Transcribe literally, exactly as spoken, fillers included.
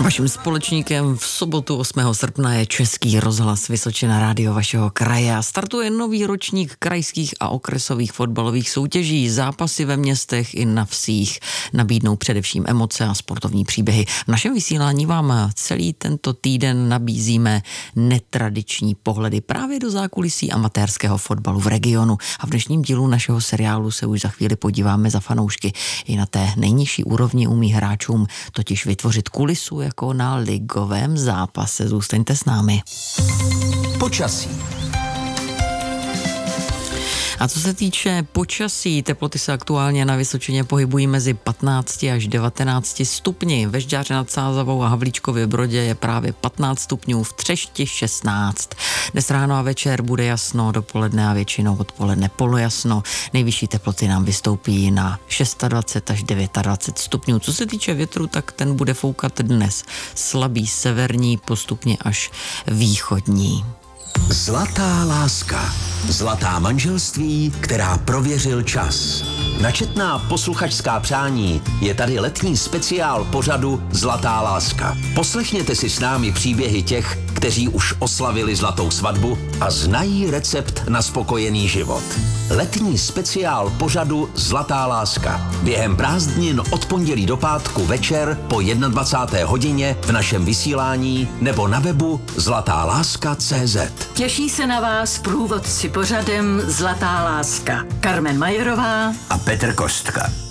Vaším společníkem v sobotu osmého srpna je Český rozhlas Vysočina, rádio vašeho kraje, a startuje nový ročník krajských a okresových fotbalových soutěží. Zápasy ve městech i na vsích nabídnou především emoce a sportovní příběhy. V našem vysílání vám celý tento týden nabízíme netradiční pohledy právě do zákulisí amatérského fotbalu v regionu. A v dnešním dílu našeho seriálu se už za chvíli podíváme za fanoušky. I na té nejnižší úrovni umí hráčům totiž vytvořit kulisu jako na ligovém zápase. Zůstaňte s námi. Počasí. A co se týče počasí, teploty se aktuálně na Vysočině pohybují mezi patnácti až devatenácti stupni. Ve Žďáře nad Sázavou a Havlíčkově Brodě je právě patnáct stupňů, v Třešti šestnáct. Dnes ráno a večer bude jasno, dopoledne a většinou odpoledne polojasno. Nejvyšší teploty nám vystoupí na dvacet šest až dvacet devět stupňů. Co se týče větru, tak ten bude foukat dnes slabý severní, postupně až východní. Zlatá láska. Zlatá manželství, která prověřil čas. Na četná posluchačská přání je tady letní speciál pořadu Zlatá láska. Poslechněte si s námi příběhy těch, kteří už oslavili zlatou svatbu a znají recept na spokojený život. Letní speciál pořadu Zlatá láska. Během prázdnin od pondělí do pátku večer po dvacáté jedné hodině v našem vysílání nebo na webu zlatá láska tečka cé zet. Těší se na vás průvodci pořadem Zlatá láska. Carmen Majerová a Petr Kostka.